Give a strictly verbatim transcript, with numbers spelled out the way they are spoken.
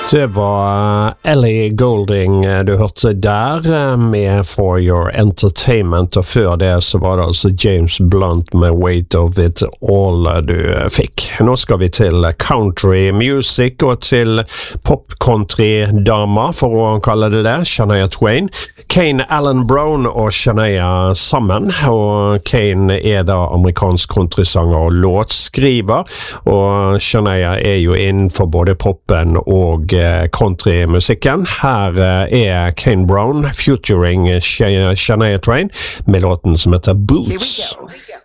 Det var Ellie Goulding du hørte der med For Your Entertainment, og før det så var det altså James Blunt med Weight of It All du fikk. Nå skal vi til country music og til pop-country-dama, for å kalle det det, Shania Twain. Kane Allen Brown og Shania sammen, og Kane er da amerikansk countrysanger og låtskriver, og Shania er jo innenfor både poppen og countrymusikken. Her er Kane Brown featuring Shania Twain med låten som heter Boots. Here we go.